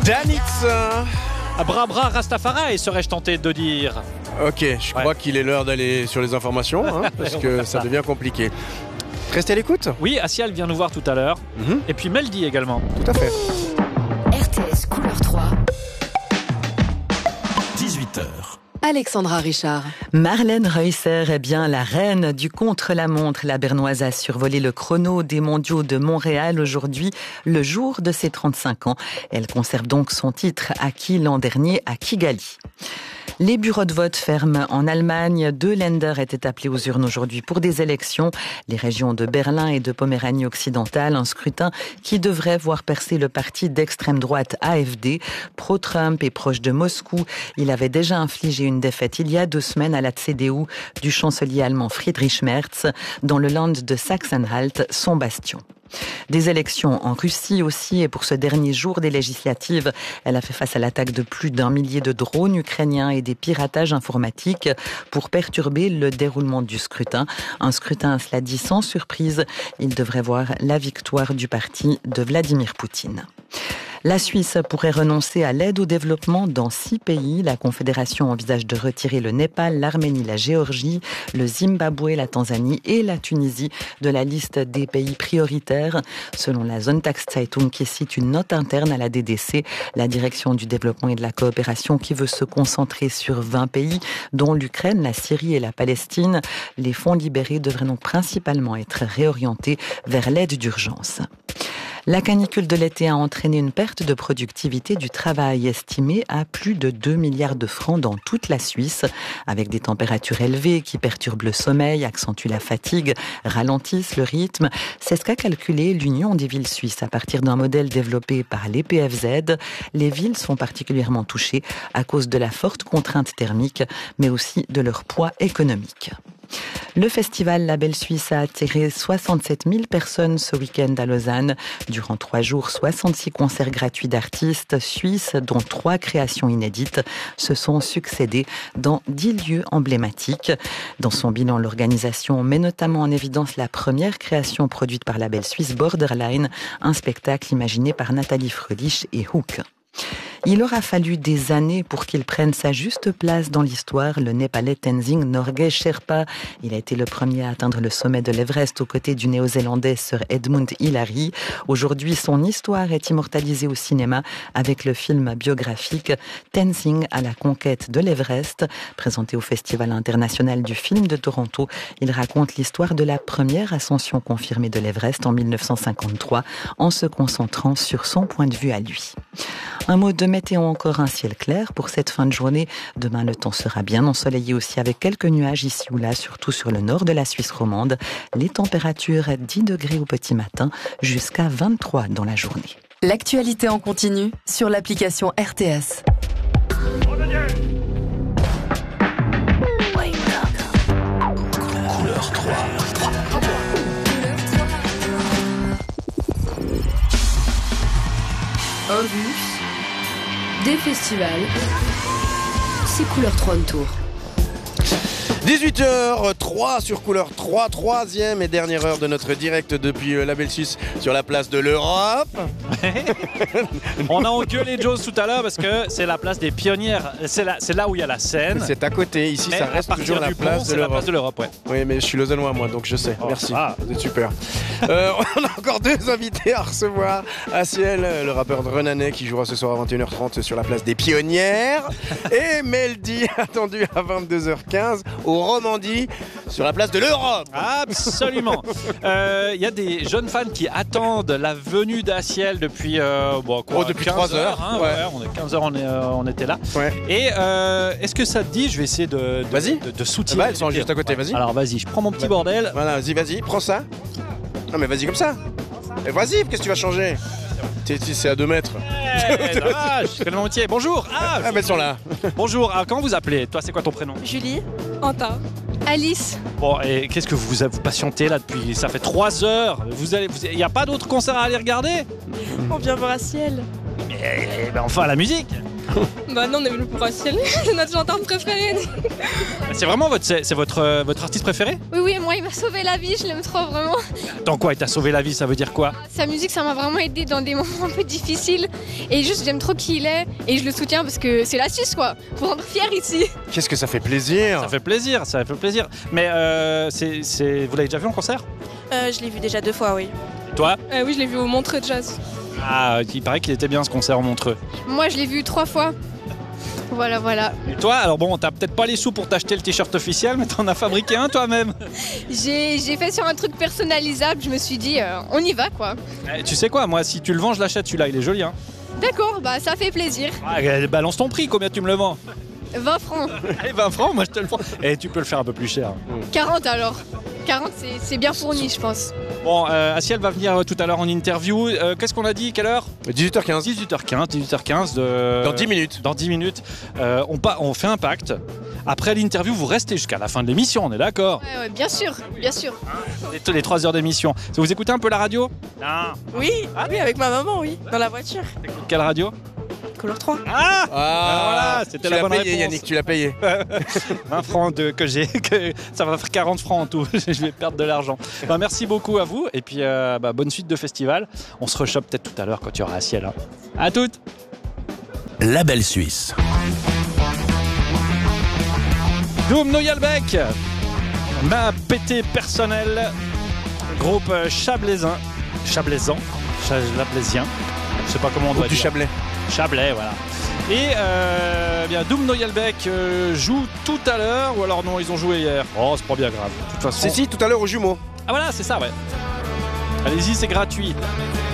Danitz. Bra Rastafari, serais-je tenté de dire. Ok, je crois qu'il est l'heure d'aller sur les informations, parce que ça devient compliqué. Restez à l'écoute. Oui, Asiel vient nous voir tout à l'heure. Et puis Meldy également. Tout à fait. RTS Couleur 3. 18h. Alexandra Richard. Marlène Reusser est bien la reine du contre-la-montre. La Bernoise a survolé le chrono des mondiaux de Montréal aujourd'hui, le jour de ses 35 ans. Elle conserve donc son titre acquis l'an dernier à Kigali. Les bureaux de vote ferment en Allemagne. 2 Länder étaient appelés aux urnes aujourd'hui pour des élections. Les régions de Berlin et de Poméranie occidentale. Un scrutin qui devrait voir percer le parti d'extrême droite AfD, pro-Trump et proche de Moscou. Il avait déjà infligé une défaite il y a 2 semaines à la CDU du chancelier allemand Friedrich Merz dans le Land de Sachsen-Anhalt, son bastion. Des élections en Russie aussi, et pour ce dernier jour des législatives, elle a fait face à l'attaque de plus d'1 millier de drones ukrainiens et des piratages informatiques pour perturber le déroulement du scrutin. Un scrutin, cela dit, sans surprise. Il devrait voir la victoire du parti de Vladimir Poutine. La Suisse pourrait renoncer à l'aide au développement dans 6 pays. La Confédération envisage de retirer le Népal, l'Arménie, la Géorgie, le Zimbabwe, la Tanzanie et la Tunisie de la liste des pays prioritaires. Selon la Sonntagszeitung qui cite une note interne à la DDC, la Direction du développement et de la coopération qui veut se concentrer sur 20 pays, dont l'Ukraine, la Syrie et la Palestine. Les fonds libérés devraient donc principalement être réorientés vers l'aide d'urgence. La canicule de l'été a entraîné une perte de productivité du travail estimée à plus de 2 milliards de francs dans toute la Suisse, avec des températures élevées qui perturbent le sommeil, accentuent la fatigue, ralentissent le rythme. C'est ce qu'a calculé l'Union des villes suisses à partir d'un modèle développé par l'EPFZ. Les villes sont particulièrement touchées à cause de la forte contrainte thermique, mais aussi de leur poids économique. Le festival La Belle Suisse a attiré 67 000 personnes ce week-end à Lausanne. Durant 3 jours, 66 concerts gratuits d'artistes suisses, dont 3 créations inédites, se sont succédés dans 10 lieux emblématiques. Dans son bilan, l'organisation met notamment en évidence la première création produite par La Belle Suisse, Borderline, un spectacle imaginé par Nathalie Fröhlich et Hook. Il aura fallu des années pour qu'il prenne sa juste place dans l'histoire. Le Népalais Tenzing Norgay Sherpa, il a été le premier à atteindre le sommet de l'Everest aux côtés du Néo-Zélandais Sir Edmund Hillary. Aujourd'hui, son histoire est immortalisée au cinéma avec le film biographique Tenzing à la conquête de l'Everest. Présenté au Festival international du film de Toronto, il raconte l'histoire de la première ascension confirmée de l'Everest en 1953 en se concentrant sur son point de vue à lui. Un mot de météo, encore un ciel clair pour cette fin de journée. Demain, le temps sera bien ensoleillé aussi avec quelques nuages ici ou là, surtout sur le nord de la Suisse romande. Les températures 10 degrés au petit matin jusqu'à 23 dans la journée. L'actualité en continu sur l'application RTS. Couleur 3. Un bus, des festivals, c'est Couleur 3 de Tours. 18h03 sur Couleur 3, 3e et dernière heure de notre direct depuis La Belle Suisse sur la place de l'Europe. On a engueulé Joe tout à l'heure parce que c'est la place des pionnières. C'est là où il y a la scène. C'est à côté, ici Mais ça à reste partir toujours la du place pont, de c'est la place l'Europe. de l'Europe, ouais. Oui, mais je suis lausannois moi, donc je sais. Merci, vous êtes super. On a encore 2 invités à recevoir. Asiel, le rappeur de Renanais qui jouera ce soir à 21h30 sur la place des Pionnières. Et Meldy, attendu à 22h15 au Romandie sur la place de l'Europe. Absolument. Il y a des jeunes fans qui attendent la venue d'Asiel depuis, depuis 3 heures. Hein, Ouais. on est 15 heures, on était là. Ouais. Et est-ce que ça te dit, je vais essayer de soutirer. Bah, elles sont juste à côté, vas-y. Alors vas-y, je prends mon petit bordel. Voilà, vas-y, prends ça. Non mais vas-y comme ça. Et vas-y, qu'est-ce que tu vas changer? C'est à 2 mètres. Je connais mon métier. Bonjour. Mais elles sont là. Bonjour. Comment vous appelez? Toi, c'est quoi ton prénom? Julie, Antin, Alice. Bon, et qu'est-ce que vous patientez là depuis? Ça fait 3 heures. Il n'y a pas d'autres concerts à aller regarder? On vient voir à ciel. Mais enfin, la musique. Bah non, on est venu pour Asiel, c'est notre chanteur préféré. C'est vraiment votre artiste préféré? Oui, moi il m'a sauvé la vie, je l'aime trop vraiment. Dans quoi il t'a sauvé la vie, ça veut dire quoi? Sa musique, ça m'a vraiment aidé dans des moments un peu difficiles. Et juste, j'aime trop qui il est. Et je le soutiens parce que c'est la Suisse, quoi. Pour rendre fier ici. Qu'est-ce que ça fait plaisir. Ça fait plaisir. Mais vous l'avez déjà vu en concert? Je l'ai vu déjà 2 fois, oui. Toi? Oui, je l'ai vu au Montreux Jazz. Ah, il paraît qu'il était bien ce concert au Montreux. Moi, je l'ai vu 3 fois. Voilà. Et toi, alors bon, t'as peut-être pas les sous pour t'acheter le t-shirt officiel, mais t'en as fabriqué un toi-même. J'ai fait sur un truc personnalisable, je me suis dit, on y va, quoi. Tu sais quoi, moi, si tu le vends, je l'achète celui-là, il est joli, hein. D'accord, bah ça fait plaisir. Balance ton prix, combien tu me le vends? 20 francs. Allez, 20 francs, moi je te le vends. Et tu peux le faire un peu plus cher. 40 alors. 40, c'est bien fourni, je pense. Bon, Asiel va venir tout à l'heure en interview. Qu'est-ce qu'on a dit? Quelle heure? 18h15. 18h15. Dans 10 minutes. Dans 10 minutes. On fait un pacte. Après l'interview, vous restez jusqu'à la fin de l'émission, on est d'accord? Ouais, bien sûr. Les 3 heures d'émission. Vous écoutez un peu la radio? Non. Oui, avec ma maman, oui, dans la voiture. T'écoutes quelle radio? Couleur 3. Voilà, c'était la bonne payé, réponse. Yannick, tu l'as payé. 20 francs que ça va faire 40 francs en tout. Je vais perdre de l'argent. Merci beaucoup à vous et puis bonne suite de festival. On se rechoppe peut-être tout à l'heure quand il y aura Asiel. Hein. À toutes. La belle Suisse. Doom Noyalbeck, ma pété personnelle, groupe chablaisien, je sais pas comment on doit du dire. Chablais, voilà. Et Doom Noyalbeck joue tout à l'heure, ou alors non, ils ont joué hier. Oh, c'est pas bien grave. De toute façon. Si, tout à l'heure au jumeau. Ah voilà, c'est ça, ouais. Allez-y, c'est gratuit.